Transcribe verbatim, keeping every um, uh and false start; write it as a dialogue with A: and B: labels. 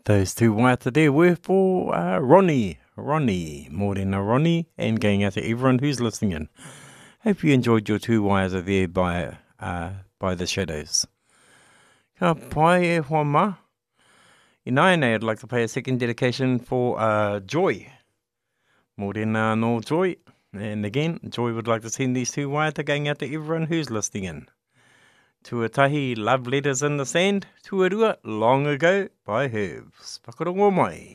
A: Those two waiata there were for uh, Ronnie. Ronnie. Morena Ronnie. And going out to everyone who's listening in. Hope you enjoyed your two wires are there by, uh, by the shadows. Ka pai e hoa ma. I nāianei, I'd like to pay a second dedication for uh, Joy. Morena no Joy. And again, Joy would like to send these two waiata going out to everyone who's listening in. Tuatahi, Love Letters in the Sand. Tuarua, Long Ago by Herbs. Whakarongo mai.